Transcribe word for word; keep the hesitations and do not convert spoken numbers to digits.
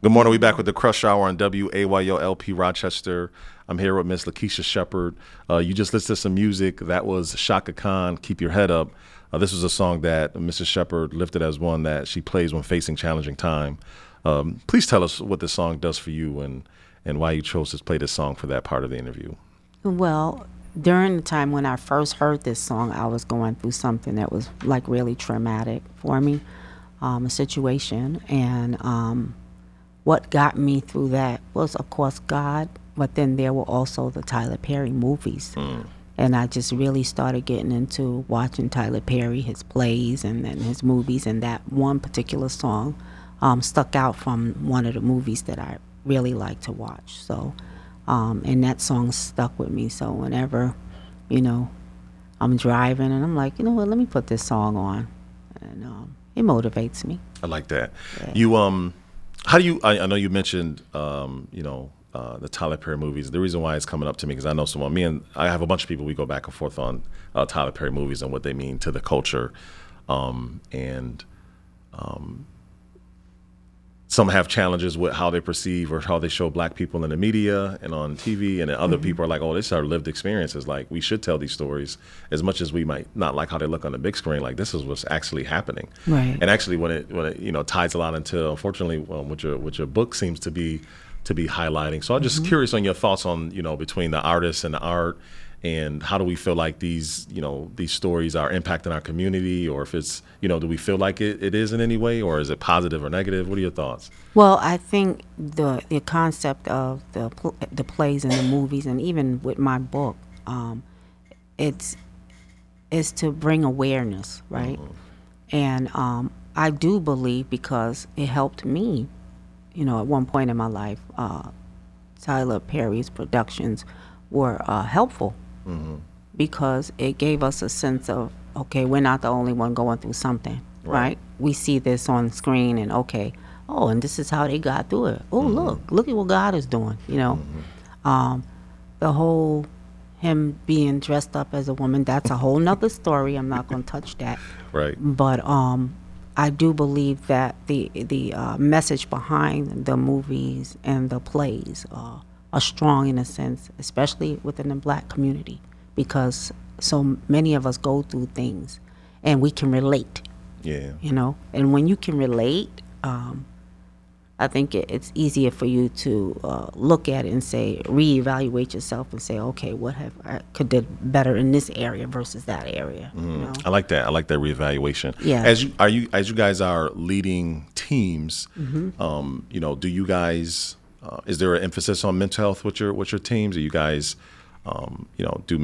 Good morning. We back with the Crush Hour on W A Y O L P Rochester. I'm here with Miss Lakeisha Shepard. Uh, you just listened to some music. That was Shaka Khan, Keep Your Head Up. Uh, this was a song that Missus Shepard lifted as one that she plays when facing challenging time. Um, please tell us what this song does for you and, and why you chose to play this song for that part of the interview. Well, during the time when I first heard this song, I was going through something that was like really traumatic for me, um, a situation. And um, what got me through that was, of course, God, but then there were also the Tyler Perry movies. Mm. And I just really started getting into watching Tyler Perry, his plays and then his movies, and that one particular song um, stuck out from one of the movies that I really like to watch. So, um, and that song stuck with me. So whenever, you know, I'm driving and I'm like, you know what, let me put this song on. And um, it motivates me. I like that. Yeah. You, um, how do you, I, I know you mentioned, um, you know, Uh, the Tyler Perry movies. The reason why it's coming up to me because I know someone. Me and I have a bunch of people. We go back and forth on uh, Tyler Perry movies and what they mean to the culture, um, and um, some have challenges with how they perceive or how they show black people in the media and on T V, and then other mm-hmm. people are like, "Oh, this is our lived experiences. Like we should tell these stories as much as we might not like how they look on the big screen. Like this is what's actually happening." Right. And actually, when it when it you know ties a lot into unfortunately, well, what your what your book seems to be. to be highlighting. So I'm just mm-hmm. curious on your thoughts on, you know, between the artists and the art and how do we feel like these, you know, these stories are impacting our community or if it's, you know, do we feel like it, it is in any way or is it positive or negative? What are your thoughts? Well, I think the the concept of the pl- the plays and the movies and even with my book, um, it's, is to bring awareness, right? Mm-hmm. And um, I do believe because it helped me. You know, at one point in my life, uh, Tyler Perry's productions were uh, helpful mm-hmm. because it gave us a sense of, okay, we're not the only one going through something, right? right? We see this on screen and, okay, oh, and this is how they got through it. Oh, mm-hmm. look, look at what God is doing, you know. Mm-hmm. Um, the whole him being dressed up as a woman, that's a whole nother story. I'm not going to touch that. Right. But um, I do believe that the the uh, message behind the movies and the plays uh, are strong in a sense, especially within the black community, because so many of us go through things, and we can relate. Yeah. You know, and when you can relate, um, I think it, it's easier for you to uh, look at it and say, reevaluate yourself and say, okay, what have I could did better in this area versus that area. Mm. You know? I like that. I like that reevaluation. Yeah. As you are you as you guys are leading teams, mm-hmm. um, you know, do you guys uh, is there an emphasis on mental health with your with your teams? Do you guys, um, you know, do